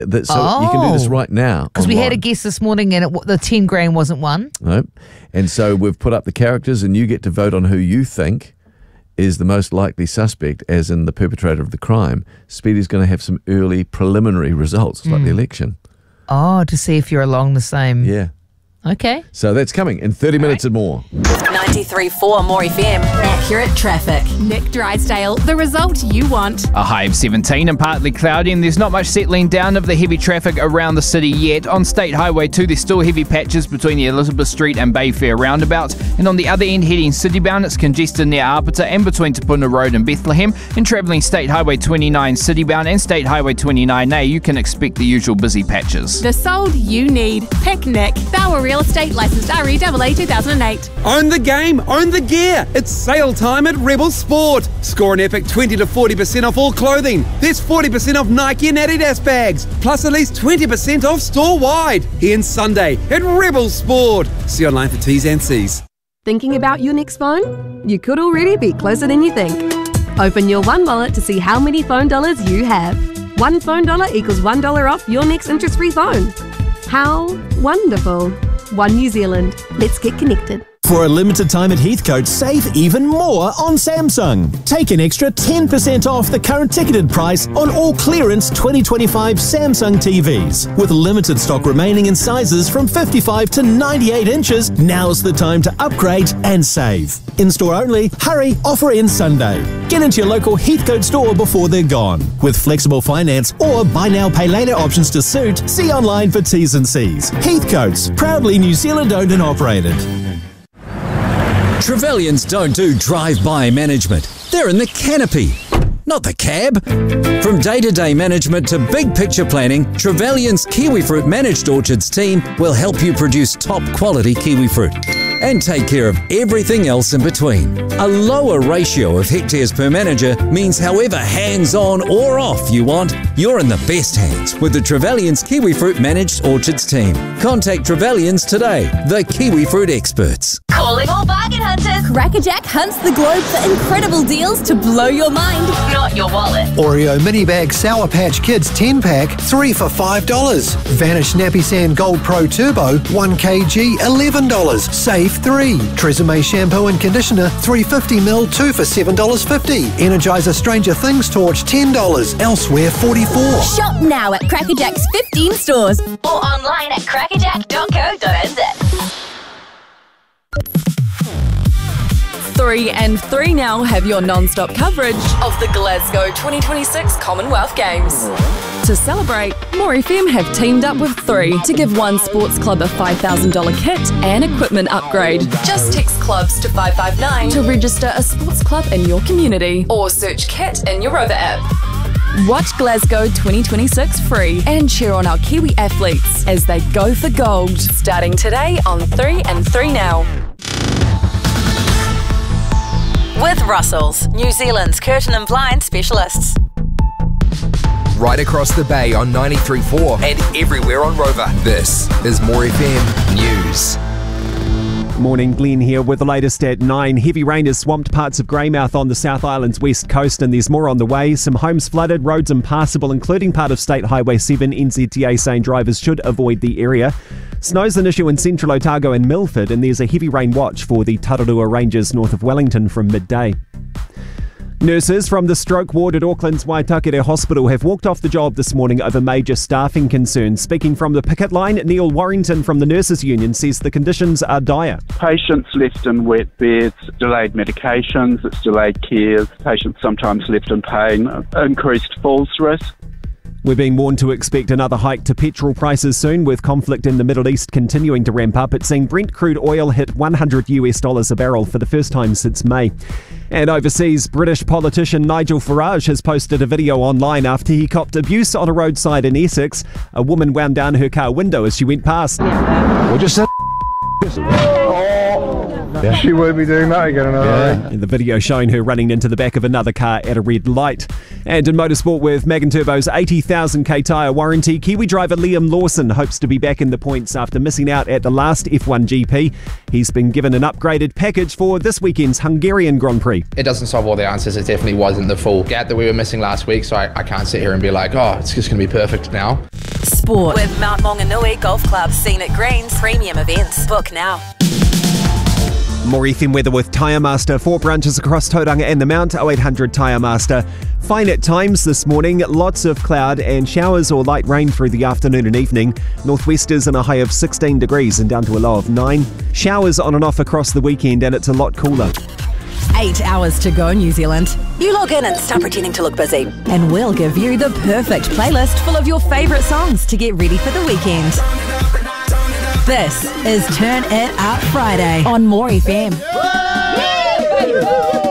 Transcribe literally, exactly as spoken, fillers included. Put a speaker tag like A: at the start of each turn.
A: That, so
B: oh.
A: you can do this right now.
B: Because we had a
A: online.
B: guess this morning and it, the ten grand wasn't one.
A: Nope. And so we've put up the characters and you get to vote on who you think is the most likely suspect, as in the perpetrator of the crime. Speedy's going to have some early preliminary results, like mm. the election.
B: Oh, to see if you're along the same.
A: Yeah.
B: Okay.
A: So that's coming in thirty All minutes right. and more.
C: ninety-three point four More F M. Accurate traffic.
D: Nick Drysdale, the result you want.
E: A high of seventeen and partly cloudy, and there's not much settling down of the heavy traffic around the city yet. On State Highway two, there's still heavy patches between the Elizabeth Street and Bayfair roundabouts. And on the other end, heading citybound, it's congested near Apata and between Te Puna Road and Bethlehem. And travelling State Highway twenty-nine citybound and State Highway twenty-nine A, you can expect the usual busy patches.
D: The sold you need. Pick Nick. Bauer Real Estate, licensed R E A A two thousand eight.
F: Own the game, own the gear. It's sale time at Rebel Sport. Score an epic twenty to forty percent off all clothing. There's forty percent off Nike and Adidas bags, plus at least twenty percent off store-wide. Ian Sunday at Rebel Sport. See online for T's and C's.
G: Thinking about your next phone? You could already be closer than you think. Open your One Wallet to see how many phone dollars you have. One phone dollar equals one dollar off your next interest-free phone. How wonderful. One New Zealand. Let's get connected.
H: For a limited time at Heathcote, save even more on Samsung. Take an extra ten percent off the current ticketed price on all clearance twenty twenty-five Samsung T Vs. With limited stock remaining in sizes from fifty-five to ninety-eight inches, now's the time to upgrade and save. In-store only, hurry, offer ends Sunday. Get into your local Heathcote store before they're gone. With flexible finance or buy now, pay later options to suit, see online for T's and C's. Heathcote's, proudly New Zealand owned and operated.
I: Trevelyan's don't do drive-by management. They're in the canopy, not the cab. From day-to-day management to big-picture planning, Trevelyan's Kiwifruit Managed Orchards team will help you produce top-quality kiwifruit and take care of everything else in between. A lower ratio of hectares per manager means however hands-on or off you want, you're in the best hands with the Trevelyan's Kiwifruit Managed Orchards team. Contact Trevelyan's today, the kiwifruit experts.
C: Calling all bargain hunters.
D: Crackerjack hunts the globe for incredible deals to blow your mind,
C: not your wallet.
J: Oreo Mini Bag Sour Patch Kids ten pack, three for five dollars. Vanish Nappy Sand Gold Pro Turbo, one kilogram, eleven dollars. Save three. Tresemme Shampoo and Conditioner, three fifty milliliters, two for seven dollars fifty. Energizer Stranger Things Torch, ten dollars. Elsewhere, forty-four dollars.
D: Shop now at Crackerjack's fifteen stores
C: or online at crackerjack dot co dot n z.
K: Three and three now have your non-stop coverage of the Glasgow twenty twenty-six Commonwealth Games. To celebrate, More F M have teamed up with Three to give one sports club a five thousand dollars kit and equipment upgrade. Just text clubs to five five nine to register a sports club in your community or search kit in your Rover app. Watch Glasgow twenty twenty-six free and cheer on our Kiwi athletes as they go for gold. Starting today on Three and Three Now.
C: With Russell's, New Zealand's curtain and blind specialists.
L: Right across the bay on ninety-three point four and everywhere on Rover. This is More F M News.
M: Morning, Glenn here with the latest at nine. Heavy rain has swamped parts of Greymouth on the South Island's west coast, and there's more on the way. Some homes flooded, roads impassable, including part of State Highway seven. N Z T A saying drivers should avoid the area. Snow's an issue in central Otago and Milford, and there's a heavy rain watch for the Tararua Ranges north of Wellington from midday. Nurses from the stroke ward at Auckland's Waitakere Hospital have walked off the job this morning over major staffing concerns. Speaking from the picket line, Neil Warrington from the Nurses Union says the conditions are dire.
N: Patients left in wet beds, delayed medications, it's delayed cares, patients sometimes left in pain, increased falls risk.
M: We're being warned to expect another hike to petrol prices soon, with conflict in the Middle East continuing to ramp up. It's seen Brent crude oil hit one hundred US dollars a barrel for the first time since May. And overseas, British politician Nigel Farage has posted a video online after he copped abuse on a roadside in Essex. A woman wound down her car window as she went past.
O: We'll just say, oh,
A: Yeah.
O: She would be doing that again another
A: Yeah.
O: way.
M: In the video showing her running into the back of another car at a red light. And in motorsport with Magan Turbo's eighty thousand k tyre warranty, Kiwi driver Liam Lawson hopes to be back in the points after missing out at the last F one G P. He's been given an upgraded package for this weekend's Hungarian Grand Prix.
P: It doesn't solve all the answers. It definitely wasn't the full gap that we were missing last week, so I, I can't sit here and be like, oh, it's just going to be perfect now.
C: Sport with Mount Maunganui Golf Club, Scenic Greens, premium events. Book now.
M: More F M weather with Tyre Master. Four branches across Tauranga and the Mount. oh eight hundred Tyre Master. Fine at times this morning. Lots of cloud and showers or light rain through the afternoon and evening. Northwesters in a high of sixteen degrees and down to a low of nine. Showers on and off across the weekend and it's a lot cooler.
Q: Eight hours to go, New Zealand.
C: You log in and stop pretending to look busy.
Q: And we'll give you the perfect playlist full of your favourite songs to get ready for the weekend. This is Turn It Up Friday on More F M.